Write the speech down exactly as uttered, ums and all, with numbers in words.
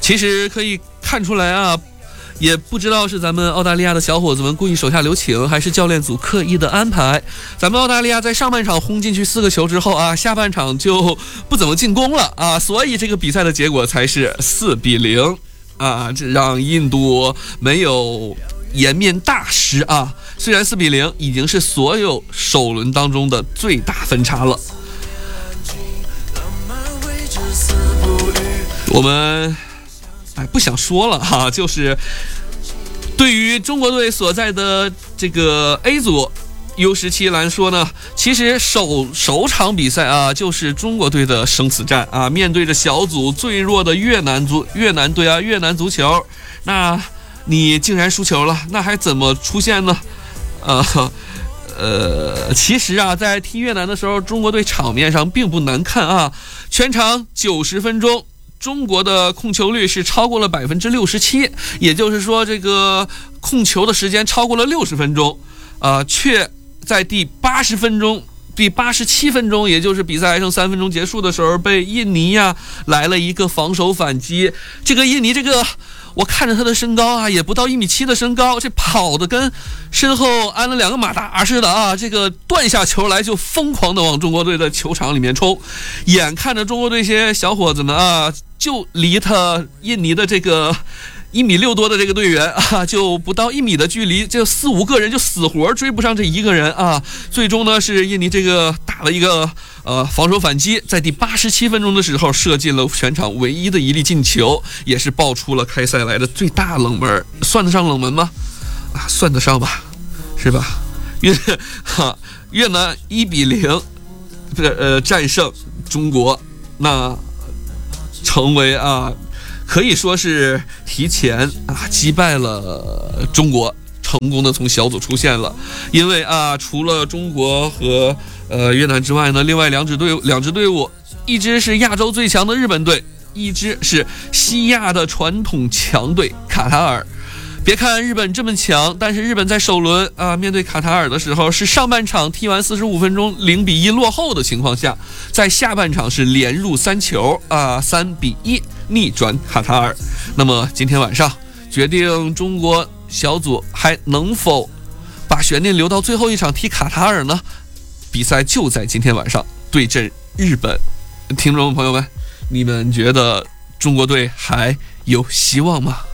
其实可以看出来啊，也不知道是咱们澳大利亚的小伙子们故意手下留情，还是教练组刻意的安排。咱们澳大利亚在上半场轰进去四个球之后啊，下半场就不怎么进攻了啊，所以这个比赛的结果才是四比零啊，这让印度没有颜面大失啊。虽然四比零已经是所有首轮当中的最大分差了。我们哎不想说了哈，就是对于中国队所在的这个 A 组 U 十七 来说呢，其实首首场比赛啊，就是中国队的生死战啊，面对着小组最弱的越南足越南队啊，越南足球，那你竟然输球了，那还怎么出现呢？呃呃，其实啊，在踢越南的时候，中国队场面上并不难看啊，全场九十分钟。中国的控球率是超过了百分之六十七，也就是说，这个控球的时间超过了六十分钟，啊、呃，却在第八十分钟、第八十七分钟，也就是比赛还剩三分钟结束的时候，被印尼呀、啊、来了一个防守反击。这个印尼这个，我看着他的身高啊，也不到一米七的身高，这跑的跟身后安了两个马达似的啊！这个断下球来就疯狂的往中国队的球场里面冲，眼看着中国队这些小伙子们啊，就离他印尼的这个一米六多的这个队员啊，就不到一米的距离，就四五个人就死活追不上这一个人啊！最终呢，是印尼这个打了一个呃防守反击，在第八十七分钟的时候射进了全场唯一的一粒进球，也是爆出了开赛来的最大冷门。算得上冷门吗？啊，算得上吧，是吧？越哈越南一比零，呃战胜中国，那成为啊，可以说是提前啊击败了中国，成功的从小组出现了。因为啊，除了中国和呃越南之外呢，另外两支队伍两支队伍，一支是亚洲最强的日本队，一支是西亚的传统强队卡塔尔。别看日本这么强，但是日本在首轮啊面对卡塔尔的时候，是上半场踢完四十五分钟零比一落后的情况下，在下半场是连入三球啊，三比一逆转卡塔尔。那么今天晚上决定中国小组还能否把悬念留到最后一场踢卡塔尔呢？比赛就在今天晚上对阵日本。听众朋友们，你们觉得中国队还有希望吗？